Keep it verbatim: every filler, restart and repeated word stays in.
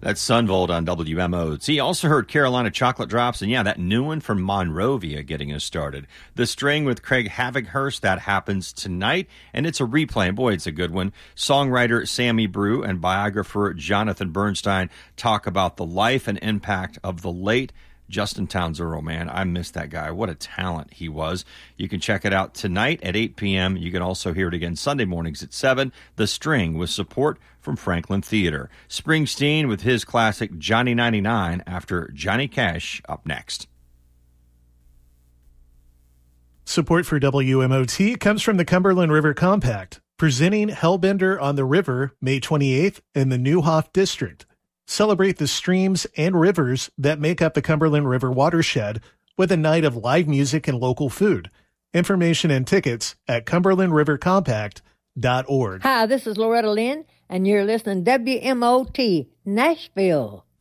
That's Sunvolt on W M O T. Also heard Carolina Chocolate Drops, and yeah, that new one from Monrovia getting us started. The String with Craig Havighurst, that happens tonight, and it's a replay, and boy, it's a good one. Songwriter Sammy Brew and biographer Jonathan Bernstein talk about the life and impact of the late Justin Townes Earle, man. I miss that guy. What a talent he was. You can check it out tonight at eight p.m. You can also hear it again Sunday mornings at seven. The String with support from Franklin Theater. Springsteen with his classic Johnny ninety-nine after Johnny Cash up next. Support for W M O T comes from the Cumberland River Compact, presenting Hellbender on the River May twenty-eighth in the Neuhoff District. Celebrate the streams and rivers that make up the Cumberland River watershed with a night of live music and local food. Information and tickets at cumberland river compact dot org. Hi, this is Loretta Lynn, and you're listening to W M O T Nashville.